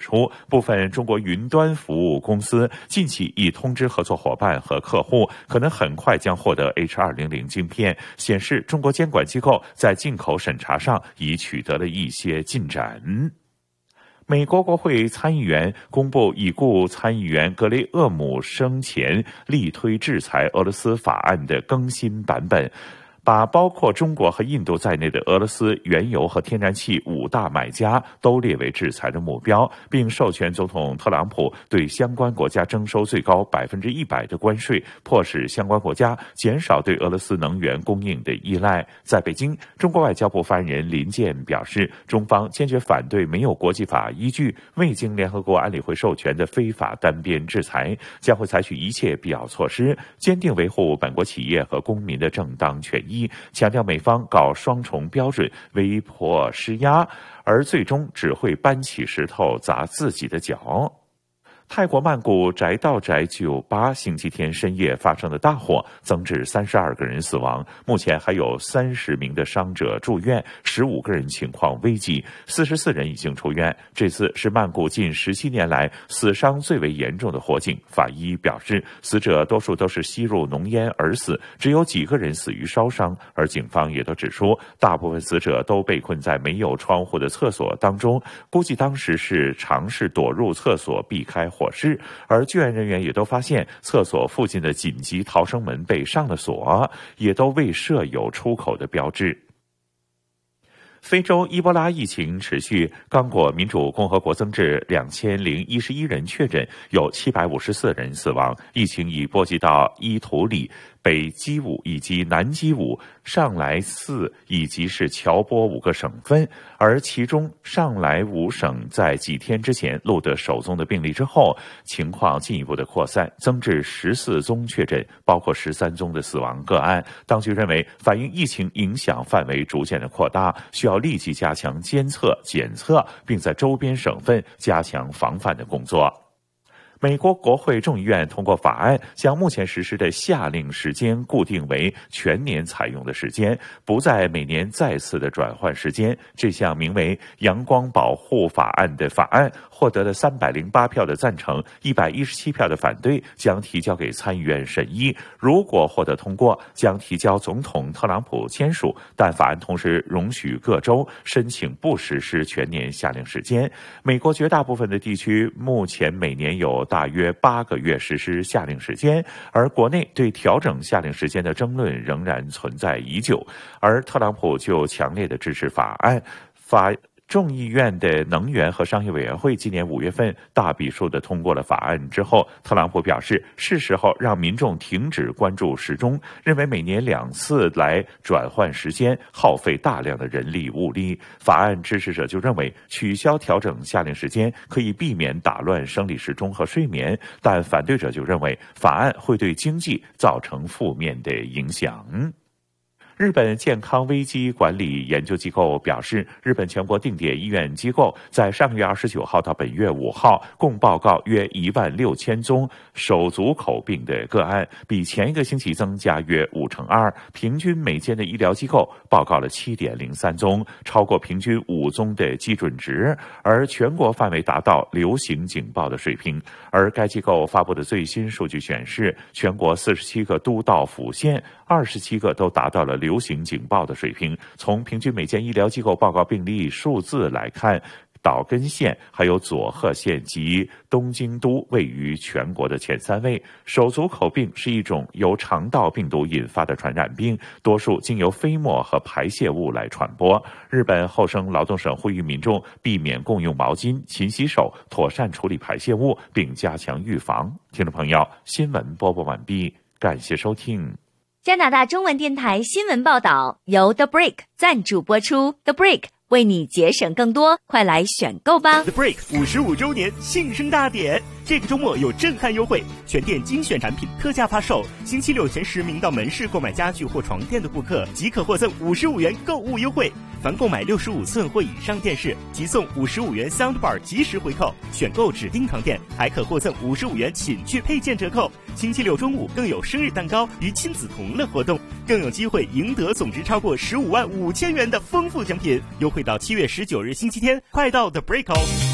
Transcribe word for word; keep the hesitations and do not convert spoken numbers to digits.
出，部分中国云端服务公司近期已通知合作伙伴和客户，可能很快将获得 H 二零零 晶片，显示中国监管机构在进口审查上已取得了一些进展。美国国会参议员公布已故参议员格雷厄姆生前力推制裁俄罗斯法案的更新版本，把包括中国和印度在内的俄罗斯原油和天然气五大买家都列为制裁的目标，并授权总统特朗普对相关国家征收最高百分之一百的关税，迫使相关国家减少对俄罗斯能源供应的依赖。在北京，中国外交部发言人林健表示，中方坚决反对没有国际法依据、未经联合国安理会授权的非法单边制裁，将会采取一切必要措施，坚定维护本国企业和公民的正当权益。一强调美方搞双重标准，威迫施压，而最终只会搬起石头砸自己的脚。泰国曼谷宅道宅酒吧星期天深夜发生的大火，增至三十二个人死亡，目前还有三十名的伤者住院，十五个人情况危急，四十四人已经出院。这次是曼谷近十七年来死伤最为严重的火警。法医表示，死者多数都是吸入浓烟而死，只有几个人死于烧伤。而警方也都指出，大部分死者都被困在没有窗户的厕所当中，估计当时是尝试躲入厕所避开火势，而救援人员也都发现厕所附近的紧急逃生门被上了锁，也都未设有出口的标志。非洲伊波拉疫情持续，刚果民主共和国增至两千零一十一人确诊，有七百五十四人死亡。疫情已波及到伊图里、北基武以及南基武、上莱寺以及是乔波五个省份，而其中上莱武省在几天之前录得首宗的病例之后，情况进一步的扩散，增至十四宗确诊，包括十三宗的死亡个案。当局认为，反映疫情影响范围逐渐的扩大，需要立即加强监测、检测，并在周边省份加强防范的工作。美国国会众议院通过法案，将目前实施的夏令时间固定为全年采用的时间，不再每年再次的转换时间。这项名为《阳光保护法案》的法案获得了三百零八票的赞成，一百一十七票的反对，将提交给参议院审议。如果获得通过，将提交总统特朗普签署。但法案同时容许各州申请不实施全年夏令时间。美国绝大部分的地区目前每年有大约八个月实施夏令时间，而国内对调整夏令时间的争论仍然存在已久。而特朗普就强烈的支持法案，法众议院的能源和商业委员会今年五月份大比数的通过了法案之后，特朗普表示是时候让民众停止关注时钟，认为每年两次来转换时间耗费大量的人力物力。法案支持者就认为取消调整夏令时间可以避免打乱生理时钟和睡眠，但反对者就认为法案会对经济造成负面的影响。日本健康危机管理研究机构表示，日本全国定点医院机构在上个月二十九号到本月五号共报告约一万六千宗手足口病的个案，比前一个星期增加约五成二。平均每间的医疗机构报告了七点零三宗，超过平均五宗的基准值，而全国范围达到流行警报的水平。而该机构发布的最新数据显示，全国四十七个都道府县二十七个都达到了流行警报的水平。从平均每间医疗机构报告病例数字来看，岛根县还有佐贺县及东京都位于全国的前三位。手足口病是一种由肠道病毒引发的传染病，多数经由飞沫和排泄物来传播。日本厚生劳动省呼吁民众避免共用毛巾、勤洗手、妥善处理排泄物，并加强预防。听众朋友，新闻播报完毕，感谢收听。 加拿大中文电台新闻报道由 The Break 赞助播出。 The Break 为你节省更多，快来选购吧。 The Break 五十五周年庆生大典，这个周末有震撼优惠，全店精选产品特价发售，星期六前十名到门市购买家具或床垫的顾客即可获赠五十五元购物优惠，凡购买六十五寸或以上电视即送五十五元 Soundbar 即时回扣，选购指定床垫还可获赠五十五元寝具配件折扣。星期六中午更有生日蛋糕与亲子同乐活动，更有机会赢得总值超过十五万五千元的丰富奖品，优惠到七月十九日星期天，快到 The Break 哦。